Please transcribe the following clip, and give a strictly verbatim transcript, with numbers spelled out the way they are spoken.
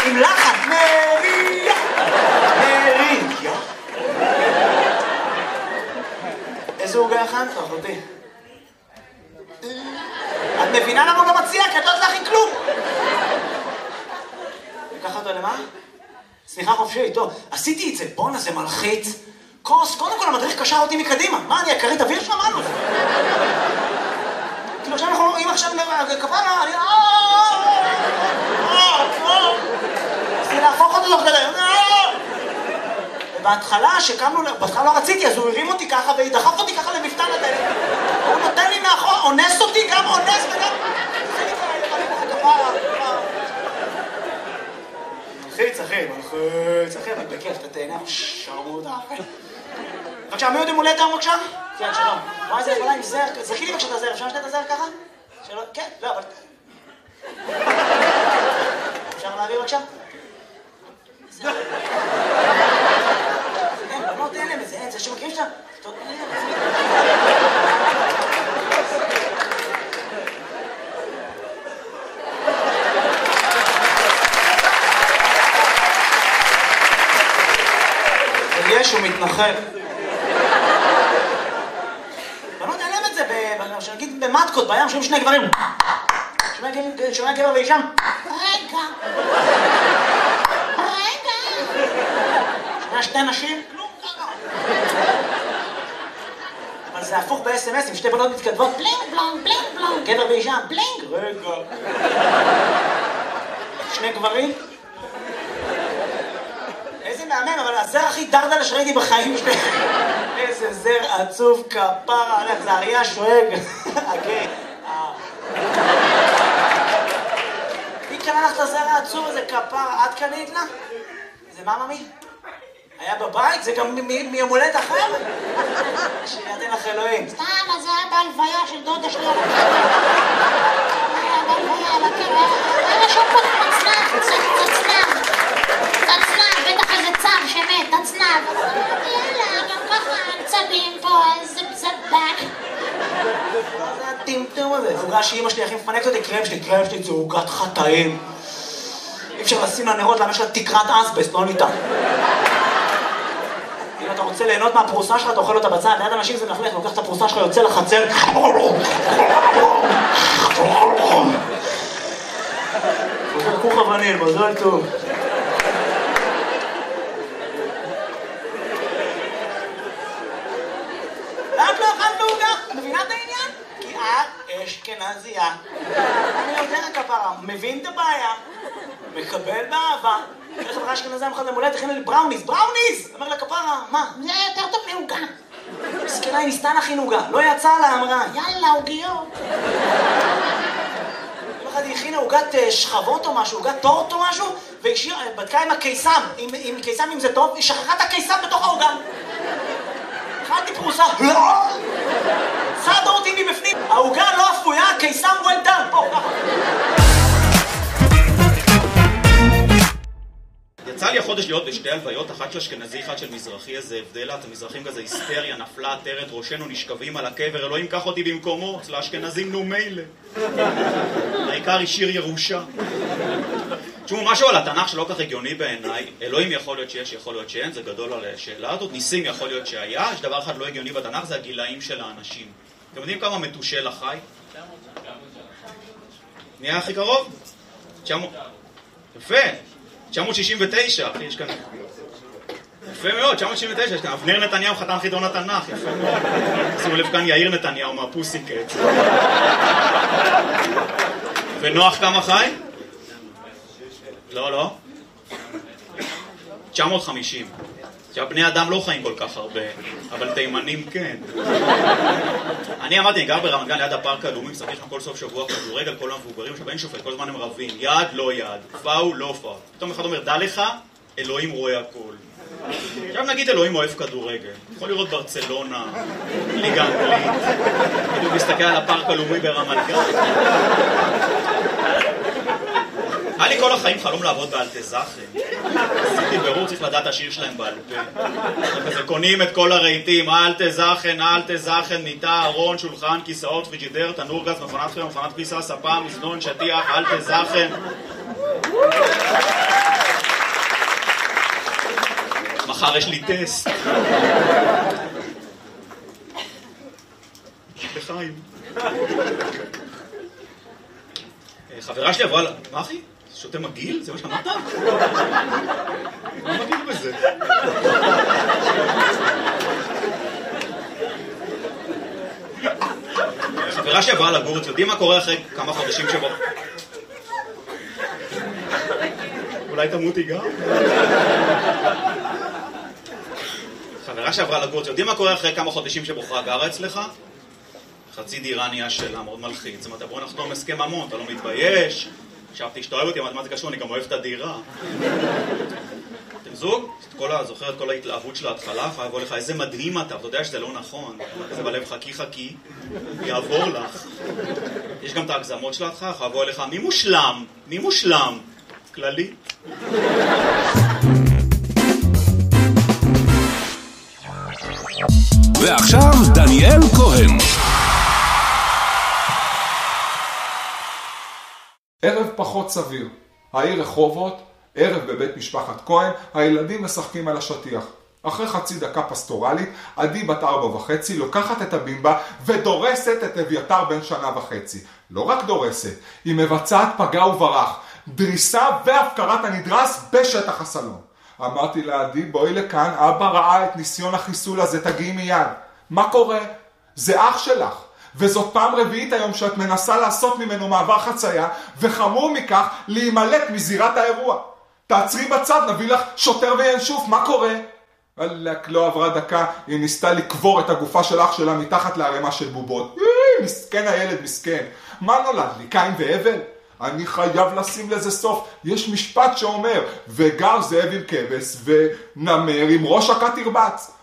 עם לחן, מריה, מריה. איזה עוגה הכנת, אחותי? את מבינה למה הוא לא מציע? כי את לא תלכי כלום. לקח אותו למה? סליחה חופשי, טוב. עשיתי את זה, בונה, זה מלחיץ. כוס, קודם כל המדריך קשר אותי מקדימה. מה, אני אקרית אוויר שם? מה לו? כאילו עכשיו אנחנו רואים עכשיו כפרה, אני... רציתי להפוך אותו תוך כדי. ובהתחלה, שקמנו, בהתחלה לא רציתי, אז הוא הרים אותי ככה ודחף אותי ככה למפתן הדלת. הוא נותן לי מאחור, אונס אותי, גם אונס וגם... זה נקרא, כפרה, כפרה. מלחיץ, אחי, מלחיץ, אחי, אבל בכיף, אתה תהנה, שרמות, אחי. בבקשה, מי עוד עם הולדת היום בבקשה? כן, שלום. וואי, זה יכולה עם זר, זכי לי בבקשה את הזר, אפשר לשתת את הזר ככה? שלום, כן, לא, אבל... אפשר להביא בבקשה? זר. אין, בנות אין להם איזה, אין, זה שמכירים שאתה... טוב, אין להם. יש, הוא מתנחל. בנות אין להם את זה, שנגיד במטקות, בים, שומעים שני גברים. שומע גבר ואישה. רגע. רגע. שומע שתי נשים. כלום ככה. אבל זה הפוך ב-אס אם אס, עם שתי בנות מתכתבות. בלינג בלונג, בלינג בלונג. גבר ואישה. בלינג. רגע. שני גברים. איזה מהמם, אבל הזר הכי דרדלה שראיתי בחיים שלי. איזה זר עצוב כפרה, עליך, זה אריה שואג. אוקיי. מי קנה לך את הזר העצוב הזה כפרה? את קנית לה? זה מה ממי? היה בבית? זה גם מיום הולדת אחר? שיתן לך אלוהים. סתם, אז זה היה בהלוויה של דודה שלי על הקבר. היה בהלוויה על הקבר. היה שם פה תצנב, תצנב. תצנב, בטח איזה צב שמת, תצנב. יאללה, גם ככה צבים פה, איזה בזבק. מה זה הטמטום הזה? זה עוגה שאמא שלי הכי מפנקת אותי, קרם שלי, קרם שלי זה עוגת חטאים. אי אפשר לשים לנרות, למה יש לה תקרת אסבסט, לא ניתן. אם אתה רוצה ליהנות מהפרוסה שלך, אתה אוכל אותה בצד, ליד אנשים זה מלכלך, לוקח את הפרוסה שלך, יוצא לחצר. כוך אבנים, מזל טוב. למה לא אכלת בעוגה? מבינה את העניין? כי את אשכנזייה. אני יודע כפרה, מבין את הבעיה, מקבל באהבה. איך חברה אשכנזייה מחד למולדת, הכינה לי בראוניז, בראוניז! אומר לה כפרה, מה? זה יותר טוב מעוגה. מסכנה, היא ניסתה להכין עוגה, לא יצאה לה, אמרה. יאללה, עוגיות. אחד היא הכינה עוגת שכבות או משהו, עוגת טורט או משהו, והיא בדקה עם הקיסם, עם קיסם אם זה טוב, היא שכחה את הקיסם בתוך העוגה. אכלתי פרוסה, לא! צד אותי מבפנים, העוגה לא אפויה, הקיסם well done, פה, ככה. יצא לי החודש להיות בשתי הלוויות, אחת של אשכנזי, אחת של מזרחי, איזה הבדל, את המזרחים כזה היסטריה, נפלה, עטרת, ראשנו נשכבים על הקבר, אלוהים קח אותי במקומו, אצל האשכנזים נו מילא. העיקר היא שיר ירושה. תשמעו, משהו על התנ"ך שלא כך הגיוני בעיניי, אלוהים יכול להיות שיש, יכול להיות שאין, זה גדול על השאלה הזאת, ניסים יכול להיות שהיה, יש דבר אחד לא הגיוני בתנ"ך, זה הגילאים של האנשים. אתם יודעים כמה מתושל החי? נהיה הכי קרוב? יפה. תשע מאות שישים ותשע, אחי, יש כאן... יפה מאוד, תשע מאות שישים ותשע, יש כאן... אבנר נתניהו חתן חידון התנ"ך, יפה מאוד. שימו לב כאן יאיר נתניהו מהפוסיקט. ונוח כמה חי? לא, לא. תשע מאות וחמישים. עכשיו, בני אדם לא חיים כל כך הרבה, אבל תימנים כן. אני אמרתי, אני גר ברמת גן ליד הפארק הלאומי, משחק שם כל סוף שבוע כדורגל, כל המבוגרים, עכשיו אין שופט, כל הזמן הם רבים, יד לא יד, פאול לא פאול. פתאום אחד אומר, דע לך, אלוהים רואה הכל. עכשיו נגיד אלוהים אוהב כדורגל, יכול לראות ברצלונה, ליגה אנגלית, בדיוק מסתכל על הפארק הלאומי ברמת גן. היה לי כל החיים חלום לעבוד באלטזאכן. עשיתי ברור, צריך לדעת השיר שלהם בעל פה. כזה קונים את כל הרהיטים, אלטזאכן, אלטזאכן, מיטה, ארון, שולחן, כיסאות, פריג'ידר, תנור גז, מכונת חום, מכונת כביסה, ספה, מזנון, שטיח, אלטזאכן. מחר יש לי טסט. לחיים. חברה שלי עברה לה... מה אחי? שותה מגיל? זה מה שאמרת? מה מגיל בזה? חברה שלי עברה לגור, יודעים מה קורה אחרי כמה חודשים שבו? אולי תמותי גם? חברה שעברה לגור, יודעים מה קורה אחרי כמה חודשים שבוחרה גרה אצלך? חצי דירה נהיה שלה, מאוד מלחיץ. זאת אומרת, בוא נחתום הסכם ממון, אתה לא מתבייש. חשבתי שאתה אוהב אותי, אבל מה זה קשור? אני גם אוהב את הדירה. אתם זוג? זוכר את כל ההתלהבות של ההתחלה, יכולה לבוא לך, איזה מדהים אתה, אתה יודע שזה לא נכון. זה בלב חכי חכי, יעבור לך. יש גם את ההגזמות של ההתחלה, יכולה לבוא לך, מי מושלם? מי מושלם? כללי. ועכשיו דניאל כהן. ערב פחות סביר. העיר רחובות, ערב בבית משפחת כהן, הילדים משחקים על השטיח. אחרי חצי דקה פסטורלית, עדי בת ארבע וחצי לוקחת את הבימבה ודורסת את אביתר בן שנה וחצי. לא רק דורסת, היא מבצעת פגע וברח, דריסה והפקרת הנדרס בשטח הסלון. אמרתי לעדי, בואי לכאן, אבא ראה את ניסיון החיסול הזה, תגיעי מיד. מה קורה? זה אח שלך. וזאת פעם רביעית היום שאת מנסה לעשות ממנו מעבר חצייה, וחמור מכך להימלט מזירת האירוע. תעצרי בצד, נביא לך שוטר וינשוף, מה קורה? אלק, לא עברה דקה, היא ניסתה לקבור את הגופה של אח שלה מתחת לערימה של בובות. מסכן הילד, מסכן. מה נולד לי, קין והבל? אני חייב לשים לזה סוף. יש משפט שאומר, וגר זאב עם כבש ונמר עם ראש הכת תרבץ.